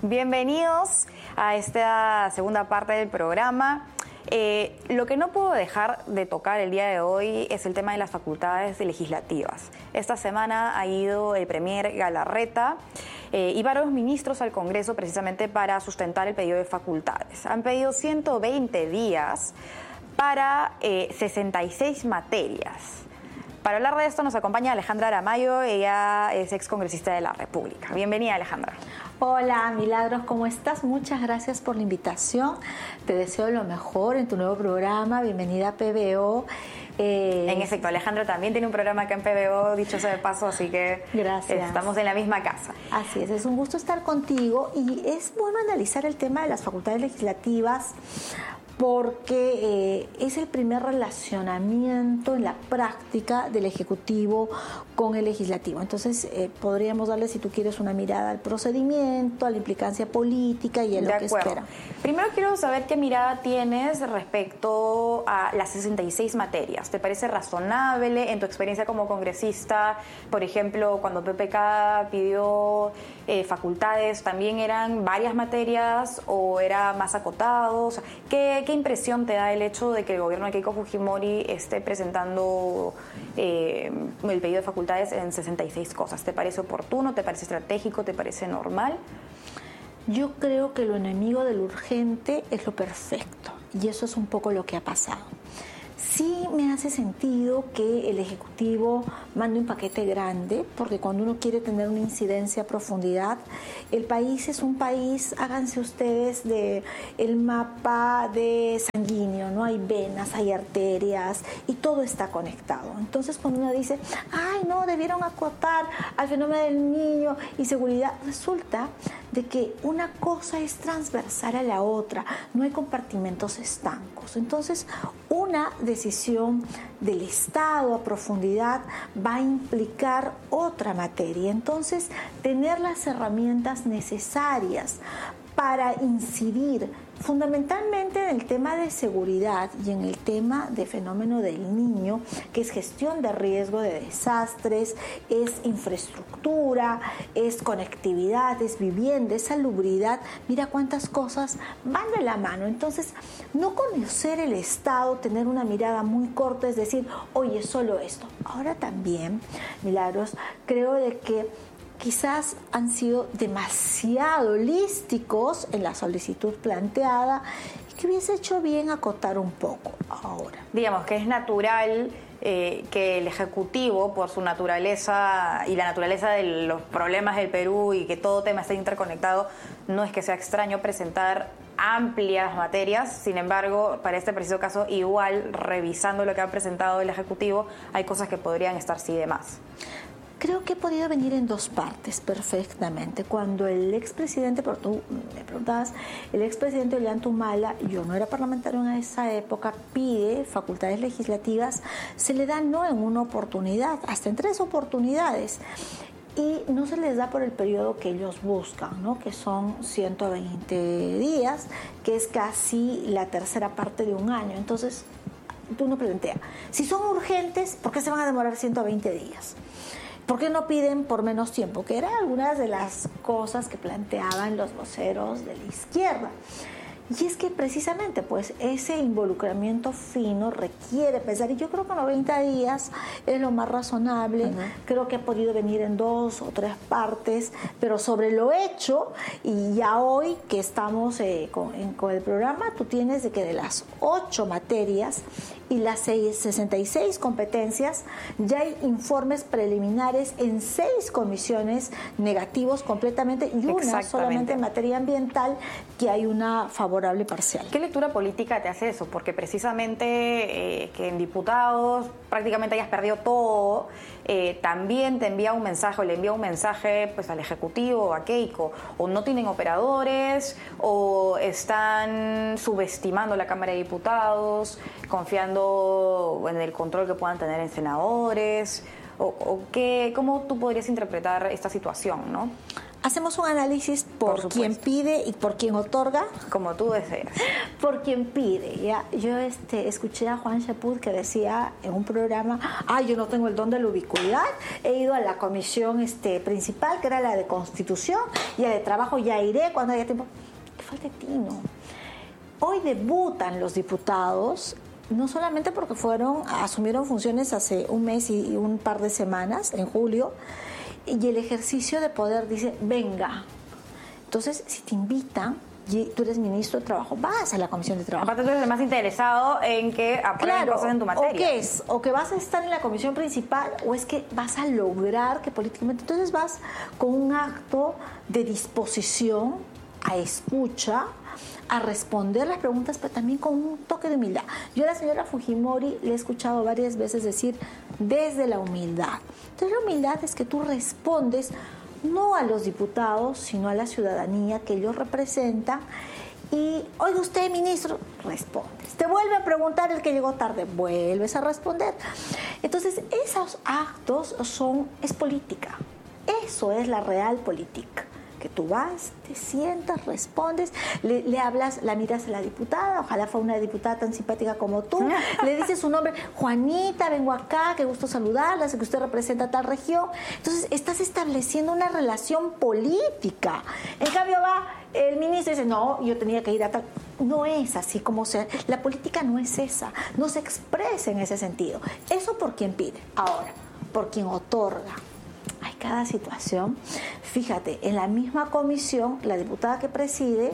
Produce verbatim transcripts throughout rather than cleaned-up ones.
Bienvenidos a esta segunda parte del programa. Eh, lo que no puedo dejar de tocar el día de hoy es el tema de las facultades legislativas. Esta semana ha ido el premier Galarreta eh, y varios ministros al Congreso precisamente para sustentar el pedido de facultades. Han pedido ciento veinte días para eh, sesenta y seis materias. Para hablar de esto nos acompaña Alejandra Aramayo, ella es excongresista de la República. Bienvenida, Alejandra. Hola, Milagros, ¿cómo estás? Muchas gracias por la invitación. Te deseo lo mejor en tu nuevo programa. Bienvenida a P B O. Eh, en efecto, Alejandra también tiene un programa acá en P B O, dicho sea de paso, así que gracias. Estamos en la misma casa. Así es, es un gusto estar contigo y es bueno analizar el tema de las facultades legislativas porque eh, es el primer relacionamiento en la práctica del Ejecutivo con el Legislativo. Entonces, eh, podríamos darle, si tú quieres, una mirada al procedimiento, a la implicancia política y a lo de que acuerdo. espera. Primero quiero saber qué mirada tienes respecto a las sesenta y seis materias. ¿Te parece razonable en tu experiencia como congresista? Por ejemplo, cuando P P K pidió eh, facultades, ¿también eran varias materias o era más acotado? O sea, ¿qué, ¿Qué impresión te da el hecho de que el gobierno de Keiko Fujimori esté presentando eh, el pedido de facultades en sesenta y seis cosas? ¿Te parece oportuno? ¿Te parece estratégico? ¿Te parece normal? Yo creo que lo enemigo del urgente es lo perfecto, y eso es un poco lo que ha pasado. Sí me hace sentido que el Ejecutivo mande un paquete grande, porque cuando uno quiere tener una incidencia a profundidad, el país es un país, háganse ustedes de el mapa de sanguíneo, ¿no? Hay venas, hay arterias y todo está conectado. Entonces cuando uno dice, ay no, debieron acotar al fenómeno del niño y seguridad, resulta de que una cosa es transversal a la otra, no hay compartimentos estancos. Entonces, una decisión del Estado a profundidad va a implicar otra materia. Entonces, tener las herramientas necesarias para incidir fundamentalmente en el tema de seguridad y en el tema de fenómeno del niño, que es gestión de riesgo de desastres, es infraestructura, es conectividad, es vivienda, es salubridad. Mira cuántas cosas van de la mano. Entonces, no conocer el Estado, tener una mirada muy corta, es decir, oye, solo esto. Ahora también, Milagros, creo de que quizás han sido demasiado holísticos en la solicitud planteada y que hubiese hecho bien acotar un poco ahora. Digamos que es natural eh, que el Ejecutivo, por su naturaleza y la naturaleza de los problemas del Perú y que todo tema esté interconectado, no es que sea extraño presentar amplias materias. Sin embargo, para este preciso caso, igual, revisando lo que ha presentado el Ejecutivo, hay cosas que podrían estar sí de más. Creo que he podido venir en dos partes perfectamente. Cuando el expresidente, pero tú me preguntabas, el expresidente Ollanta-Humala, yo no era parlamentario en esa época, pide facultades legislativas, se le da no en una oportunidad, hasta en tres oportunidades. Y no se les da por el periodo que ellos buscan, ¿no? Que son ciento veinte días, que es casi la tercera parte de un año. Entonces, tú no planteas, si son urgentes, ¿por qué se van a demorar ciento veinte días? ¿Por qué no piden por menos tiempo? Que eran algunas de las cosas que planteaban los voceros de la izquierda. Y es que precisamente pues ese involucramiento fino requiere pensar, y yo creo que noventa días es lo más razonable. Uh-huh. Creo que ha podido venir en dos o tres partes, pero sobre lo hecho, y ya hoy que estamos eh, con, en, con el programa, tú tienes de que de las ocho materias y las seis, sesenta y seis competencias, ya hay informes preliminares en seis comisiones negativos completamente y una solamente en materia ambiental, que hay una favorable parcial. ¿Qué lectura política te hace eso? Porque precisamente eh, que en diputados prácticamente hayas perdido todo, eh, también te envía un mensaje o le envía un mensaje pues al Ejecutivo, a Keiko, o no tienen operadores, o están subestimando la Cámara de Diputados, confiando en el control que puedan tener en senadores, o, o qué, ¿cómo tú podrías interpretar esta situación, no? hacemos un análisis por, por quien pide y por quien otorga. Como tú deseas. Por quien pide. Ya, yo este, escuché a Juan Chaput que decía en un programa, ah, yo no tengo el don de la ubicuidad, he ido a la comisión este, principal, que era la de Constitución, y a la de Trabajo ya iré cuando haya tiempo. ¿Qué falta de tino? Hoy debutan los diputados, no solamente porque fueron, asumieron funciones hace un mes y un par de semanas, en julio, y el ejercicio de poder dice, venga. Entonces, si te invitan, y tú eres ministro de Trabajo, vas a la Comisión de Trabajo. Aparte tú eres el más interesado en que aprueben claro, cosas en tu materia. ¿O qué es? O que vas a estar en la comisión principal, o es que vas a lograr que políticamente... Entonces vas con un acto de disposición a escucha, a responder las preguntas, pero también con un toque de humildad. Yo a la señora Fujimori le he escuchado varias veces decir, desde la humildad. Entonces la humildad es que tú respondes no a los diputados, sino a la ciudadanía que ellos representan. Y, oiga usted, ministro, respondes. Te vuelve a preguntar el que llegó tarde, vuelves a responder. Entonces, esos actos son, es política. Eso es la real política. Que tú vas, te sientas, respondes, le, le hablas, la miras a la diputada, ojalá fuera una diputada tan simpática como tú, le dices su nombre, Juanita, vengo acá, qué gusto saludarla, sé que usted representa tal región. Entonces, estás estableciendo una relación política. En cambio, va el ministro y dice, no, yo tenía que ir a tal... No es así como se... La política no es esa, no se expresa en ese sentido. Eso por quien pide. Ahora, por quien otorga. Hay cada situación. Fíjate, en la misma comisión, la diputada que preside,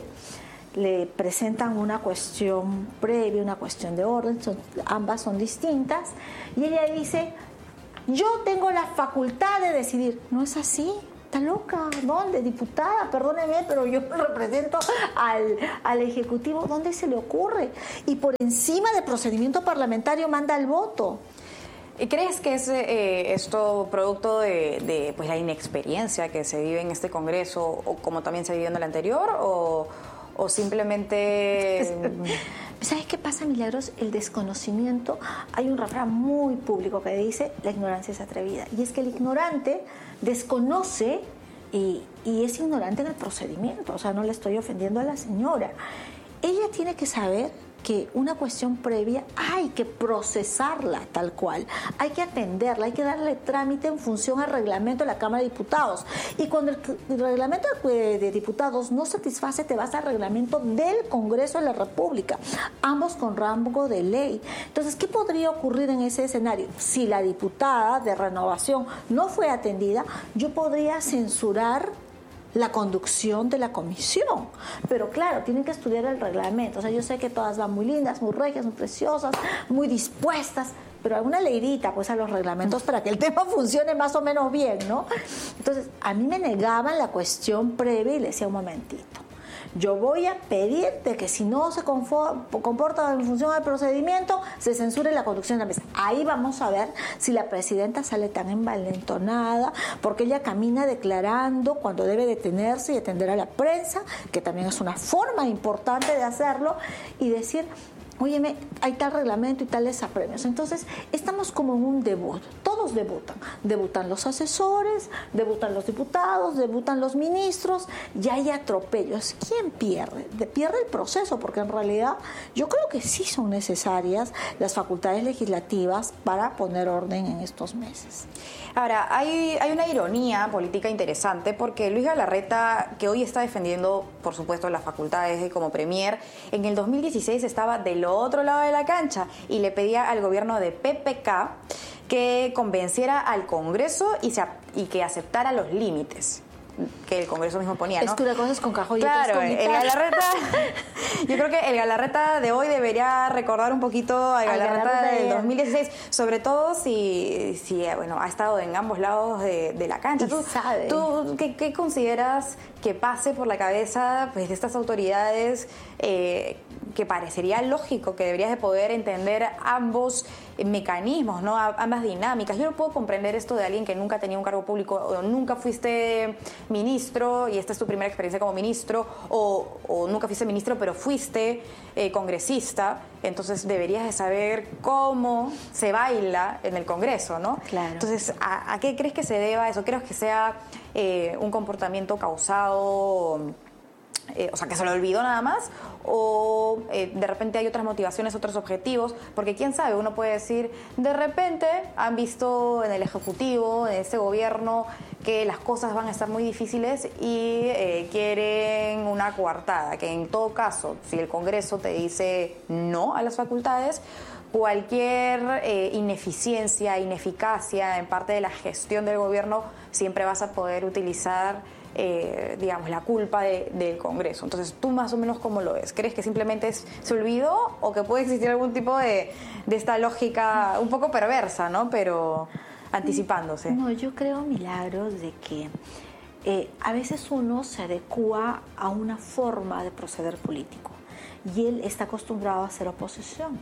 le presentan una cuestión previa, una cuestión de orden, son, ambas son distintas, y ella dice, yo tengo la facultad de decidir. No es así. Está loca, ¿dónde? Diputada, perdóneme, pero yo represento al, al Ejecutivo. ¿Dónde se le ocurre? Y por encima del procedimiento parlamentario manda el voto. ¿Y crees que es eh, esto producto de, de pues, la inexperiencia que se vive en este Congreso, o como también se vivió en el anterior, o, o simplemente... ¿Sabes qué pasa, Milagros? El desconocimiento. Hay un refrán muy público que dice, la ignorancia es atrevida. Y es que el ignorante desconoce y, y es ignorante en el procedimiento. O sea, no le estoy ofendiendo a la señora. Ella tiene que saber que una cuestión previa hay que procesarla tal cual, hay que atenderla, hay que darle trámite en función al reglamento de la Cámara de Diputados. Y cuando el, el reglamento de, de diputados no satisface, te vas al reglamento del Congreso de la República, ambos con rango de ley. Entonces, ¿qué podría ocurrir en ese escenario? Si la diputada de Renovación no fue atendida, yo podría censurar la conducción de la comisión. Pero claro, tienen que estudiar el reglamento. O sea, yo sé que todas van muy lindas, muy regias, muy preciosas, muy dispuestas, pero alguna leidita pues a los reglamentos para que el tema funcione más o menos bien, ¿no? Entonces, a mí me negaban la cuestión previa y le decía un momentito. Yo voy a pedirte que si no se comporta en función del procedimiento, se censure la conducción de la mesa. Ahí vamos a ver si la presidenta sale tan envalentonada, porque ella camina declarando cuando debe detenerse y atender a la prensa, que también es una forma importante de hacerlo, y decir, óyeme, hay tal reglamento y tales apremios. Entonces, estamos como en un debut. Todos debutan. Debutan los asesores, debutan los diputados, debutan los ministros, y hay atropellos. ¿Quién pierde? Pierde el proceso, porque en realidad yo creo que sí son necesarias las facultades legislativas para poner orden en estos meses. Ahora, hay, hay una ironía política interesante, porque Luis Galarreta, que hoy está defendiendo, por supuesto, las facultades como premier, en el dos mil dieciséis estaba del otro lado de la cancha y le pedía al gobierno de P P K que convenciera al Congreso y, se, y que aceptara los límites que el Congreso mismo ponía, ¿no? Es que una cosa es con cajón y claro, otra es con el Galarreta, yo creo que el Galarreta de hoy debería recordar un poquito al Galarreta, Galarreta del dos mil dieciséis, sobre todo si, si bueno, ha estado en ambos lados de, de la cancha. Y ¿Tú, sabe. ¿tú qué, qué consideras que pase por la cabeza pues, de estas autoridades eh, que parecería lógico, que deberías de poder entender ambos mecanismos, ¿no? Ambas dinámicas. Yo no puedo comprender esto de alguien que nunca tenía un cargo público, o nunca fuiste ministro y esta es tu primera experiencia como ministro, o, o nunca fuiste ministro pero fuiste eh, congresista, entonces deberías de saber cómo se baila en el Congreso, ¿no? Claro. Entonces, ¿a, a qué crees que se deba eso? ¿Crees que sea eh, un comportamiento causado, eh, o sea, que se lo olvidó nada más? ¿O eh, de repente hay otras motivaciones, otros objetivos? Porque quién sabe, uno puede decir, de repente han visto en el Ejecutivo, en este gobierno, que las cosas van a estar muy difíciles y eh, quieren una coartada, que en todo caso, si el Congreso te dice no a las facultades, cualquier eh, ineficiencia, ineficacia en parte de la gestión del gobierno, siempre vas a poder utilizar, eh, digamos, la culpa de, del Congreso. Entonces, ¿tú más o menos cómo lo ves? ¿Crees que simplemente es, se olvidó o que puede existir algún tipo de, de esta lógica un poco perversa, ¿no? Pero anticipándose. No, yo creo, Milagros, de que eh, a veces uno se adecúa a una forma de proceder político y él está acostumbrado a hacer oposición.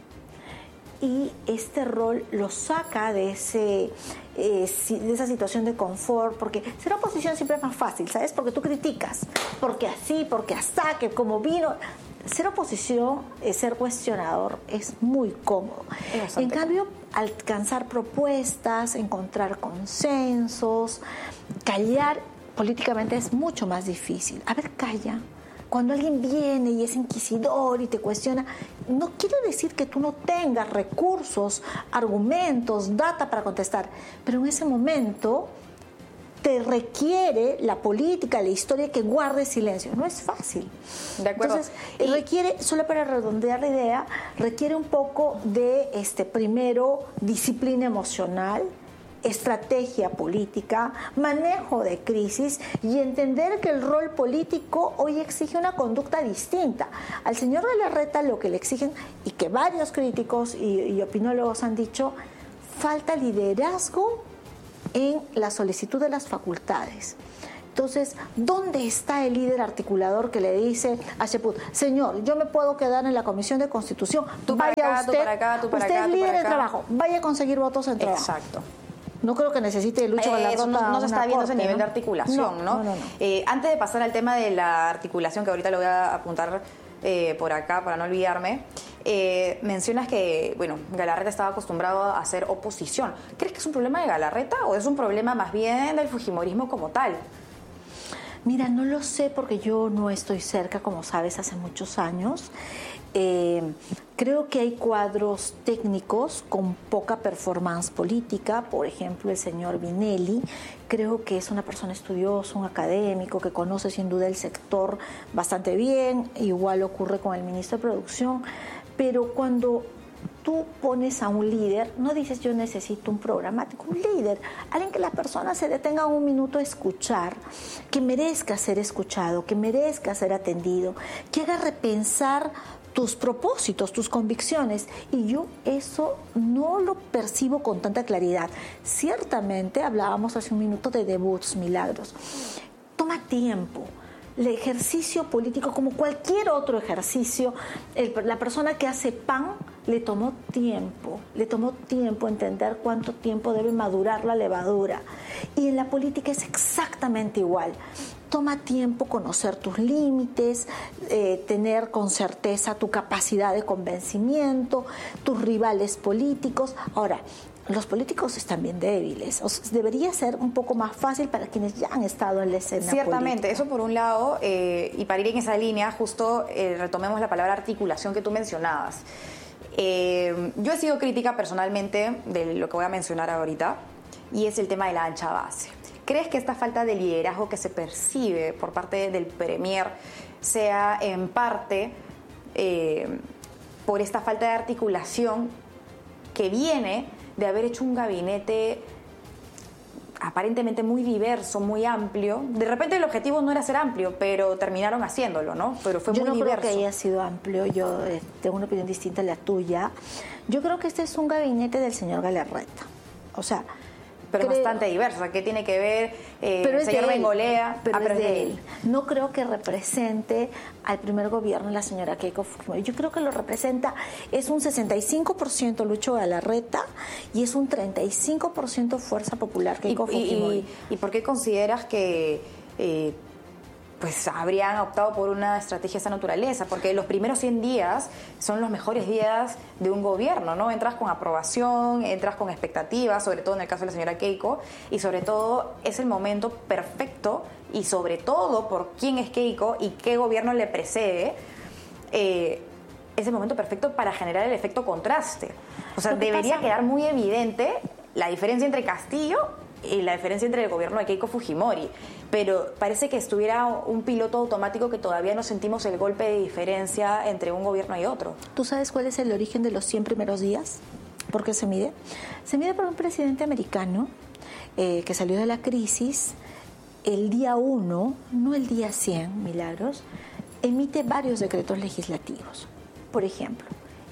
Y este rol lo saca de, ese, eh, de esa situación de confort, porque ser oposición siempre es más fácil, ¿sabes? Porque tú criticas, porque así, porque hasta, que como vino. Ser oposición, eh, ser cuestionador es muy cómodo. En cambio, alcanzar propuestas, encontrar consensos, callar políticamente es mucho más difícil. A ver, calla. Cuando alguien viene y es inquisidor y te cuestiona, no quiere decir que tú no tengas recursos, argumentos, data para contestar, pero en ese momento te requiere la política, la historia, que guarde silencio. No es fácil. De acuerdo. Entonces, y requiere, solo para redondear la idea, requiere un poco de, este, primero, disciplina emocional, estrategia política, manejo de crisis y entender que el rol político hoy exige una conducta distinta. Al señor Galarreta lo que le exigen, y que varios críticos y, y opinólogos han dicho, falta liderazgo en la solicitud de las facultades. Entonces, ¿dónde está el líder articulador que le dice a Cheput, señor, yo me puedo quedar en la Comisión de Constitución, tú para vaya acá, usted, tú para acá, tú para usted acá, es tú líder para en acá. trabajo, vaya a conseguir votos en trabajo? Exacto. No creo que necesite Lucho Eh, eso Galarreta. no, no se está viendo corte, ese nivel ¿no? de articulación, ¿no? No, no, no, no. Eh, antes de pasar al tema de la articulación, que ahorita lo voy a apuntar eh, por acá para no olvidarme, eh, mencionas que, bueno, Galarreta estaba acostumbrado a hacer oposición. ¿Crees que es un problema de Galarreta o es un problema más bien del fujimorismo como tal? Mira, no lo sé porque yo no estoy cerca, como sabes, hace muchos años. Eh, creo que hay cuadros técnicos con poca performance política, por ejemplo el señor Vinelli, creo que es una persona estudiosa, un académico que conoce sin duda el sector bastante bien, igual ocurre con el ministro de Producción, pero cuando tú pones a un líder, no dices yo necesito un programático, un líder, alguien que la persona se detenga un minuto a escuchar, que merezca ser escuchado, que merezca ser atendido, que haga repensar tus propósitos, tus convicciones, y yo eso no lo percibo con tanta claridad. Ciertamente hablábamos hace un minuto de debuts, Milagros. Toma tiempo. El ejercicio político, como cualquier otro ejercicio, el, la persona que hace pan le tomó tiempo, le tomó tiempo entender cuánto tiempo debe madurar la levadura. Y en la política es exactamente igual. Toma tiempo conocer tus límites, eh, tener con certeza tu capacidad de convencimiento, tus rivales políticos. Ahora, los políticos están bien débiles. O sea, debería ser un poco más fácil para quienes ya han estado en la escena Ciertamente, política. eso por un lado, eh, y para ir en esa línea, justo eh, retomemos la palabra articulación que tú mencionabas. Eh, yo he sido crítica personalmente de lo que voy a mencionar ahorita, y es el tema de la ancha base. ¿Crees que esta falta de liderazgo que se percibe por parte del Premier sea en parte eh, por esta falta de articulación que viene de haber hecho un gabinete aparentemente muy diverso, muy amplio? De repente el objetivo no era ser amplio, pero terminaron haciéndolo, ¿no? Pero fue yo muy no diverso. creo que haya sido amplio, yo eh, tengo una opinión distinta a la tuya. Yo creo que este es un gabinete del señor Galarreta. O sea, Pero creo, es bastante diversa. ¿Qué tiene que ver eh, pero el señor Bengolea? Pero ah, es pero de él. No creo que represente al primer gobierno la señora Keiko Fujimori. Yo creo que lo representa, es un sesenta y cinco por ciento Lucho Galarreta y es un treinta y cinco por ciento Fuerza Popular Keiko ¿Y, Fujimori. y, y, ¿Y por qué consideras que eh, pues habrían optado por una estrategia de esa naturaleza? Porque los primeros cien días son los mejores días de un gobierno, ¿no? Entras con aprobación, entras con expectativas, sobre todo en el caso de la señora Keiko, y sobre todo es el momento perfecto, y sobre todo por quién es Keiko y qué gobierno le precede, eh, es el momento perfecto para generar el efecto contraste. O sea, debería quedar muy evidente la diferencia entre Castillo y la diferencia entre el gobierno de Keiko Fujimori, pero parece que estuviera un piloto automático que todavía no sentimos el golpe de diferencia entre un gobierno y otro. ¿Tú sabes cuál es el origen de los cien primeros días? ¿Por qué se mide? Se mide por un presidente americano eh, que salió de la crisis el día uno, no el día cien, Milagros, emite varios decretos legislativos. Por ejemplo,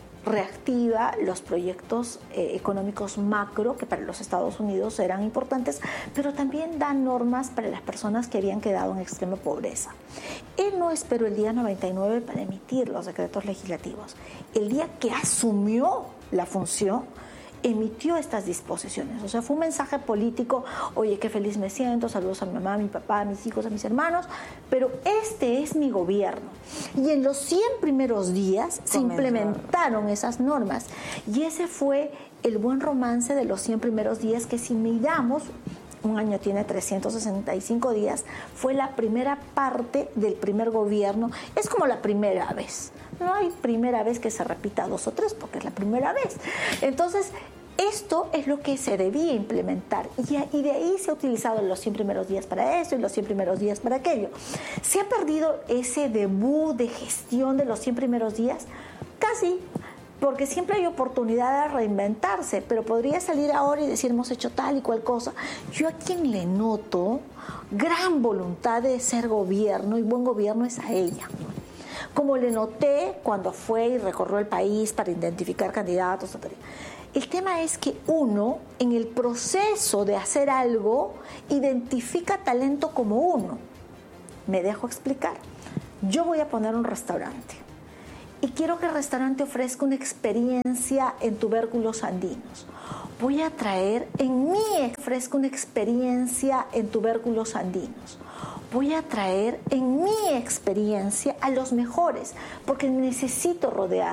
reactiva los proyectos eh, económicos macro, que para los Estados Unidos eran importantes, pero también da normas para las personas que habían quedado en extrema pobreza. Él no esperó el día noventa y nueve para emitir los decretos legislativos. El día que asumió la función, emitió estas disposiciones. O sea, fue un mensaje político: oye, qué feliz me siento, saludos a mi mamá, a mi papá, a mis hijos, a mis hermanos, pero este es mi gobierno. Y en los cien primeros días se implementaron esas normas. Y ese fue el buen romance de los cien primeros días, que si miramos, un año tiene trescientos sesenta y cinco días, fue la primera parte del primer gobierno. Es como la primera vez. No hay primera vez que se repita dos o tres, porque es la primera vez. Entonces, esto es lo que se debía implementar, y, y de ahí se ha utilizado los cien primeros días para eso y los cien primeros días para aquello. ¿Se ha perdido ese debut de gestión de los cien primeros días? Casi, porque siempre hay oportunidad de reinventarse, pero podría salir ahora y decir: hemos hecho tal y cual cosa. Yo a quien le noto gran voluntad de ser gobierno y buen gobierno es a ella. Como le noté cuando fue y recorrió el país para identificar candidatos. El tema es que uno, en el proceso de hacer algo, identifica talento como uno. Me dejo explicar. Yo voy a poner un restaurante y quiero que el restaurante ofrezca una experiencia en tubérculos andinos. Voy a traer, en mí ofrezca una experiencia en tubérculos andinos. Voy a traer en mi experiencia a los mejores, porque necesito rodear.